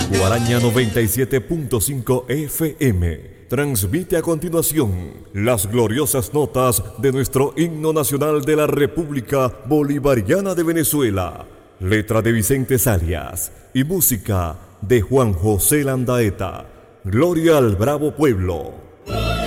Guaraña 97.5 FM transmite a continuación las gloriosas notas de nuestro himno nacional de la República Bolivariana de Venezuela, letra de Vicente Salias y música de Juan José Landaeta. Gloria al bravo pueblo.